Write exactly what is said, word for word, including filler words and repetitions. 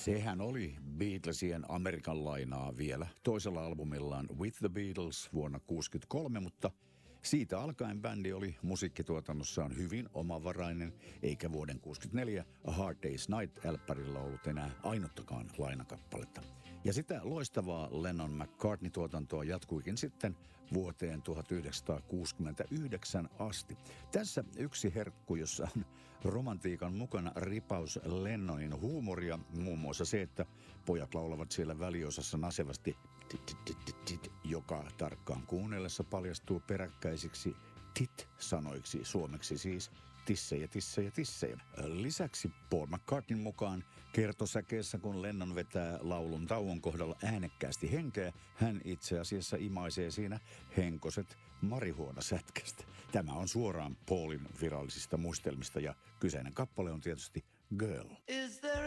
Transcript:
Sehän oli Beatlesien Amerikan lainaa vielä toisella albumillaan With the Beatles vuonna tuhatyhdeksänsataakuusikymmentäkolme, mutta siitä alkaen bändi oli musiikkituotannossaan hyvin omavarainen, eikä vuoden tuhatyhdeksänsataakuusikymmentäneljä A Hard Day's Night-älppärillä ollut enää ainuttakaan lainakappaletta. Ja sitä loistavaa Lennon-McCartney-tuotantoa jatkuikin sitten vuoteen tuhatyhdeksänsataakuusikymmentäyhdeksän asti. Tässä yksi herkku, jossa on romantiikan mukana ripaus Lennonin huumoria, muun muassa se, että pojat laulavat siellä väliosassa nasevasti tit, tit, tit, tit, tit, joka tarkkaan kuunnellessa paljastuu peräkkäisiksi tit-sanoiksi, suomeksi siis tissejä, tissejä, tissejä. Lisäksi Paul McCartneyn mukaan kertosäkeessä, kun Lennon vetää laulun tauon kohdalla äänekkäästi henkeä, hän itse asiassa imaisee siinä henkoset marihuonasätkästä. Tämä on suoraan Paulin virallisista muistelmista ja kyseinen kappale on tietysti Girl.